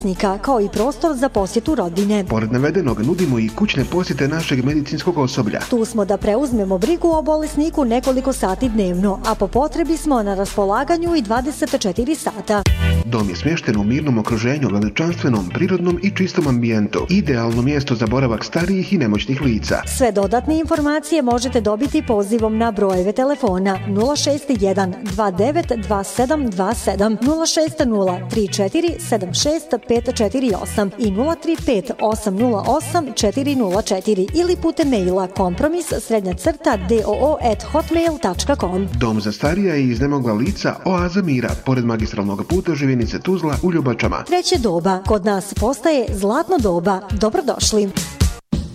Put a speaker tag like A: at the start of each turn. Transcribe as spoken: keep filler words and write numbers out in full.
A: kao i prostor za posjetu rodbine.
B: Pored navedenog nudimo i kućne posjete našeg medicinskog osoblja.
A: Tu smo da preuzmemo brigu o bolesniku nekoliko sati dnevno, a po potrebi smo na raspolaganju i dvadeset četiri sata.
B: Dom je smješten u mirnom okruženju, veličanstvenom, prirodnom i čistom ambijentu. Idealno mjesto za boravak starijih i nemoćnih lica.
A: Sve dodatne informacije možete dobiti pozivom na brojeve telefona nula šest jedan dva devet dva sedam dva sedam, nula šest nula tri četiri sedam šest pet četiri osam i nula tri pet osam nula osam četiri nula četiri ili putem maila kompromis srednja crta doo at hotmail tačka com.
B: Dom za starija i iznemogla lica Oaza mira, pored magistralnog puta Živinice Tuzla u Ljubačama.
A: Treće doba kod nas postaje zlatno doba. Dobrodošli.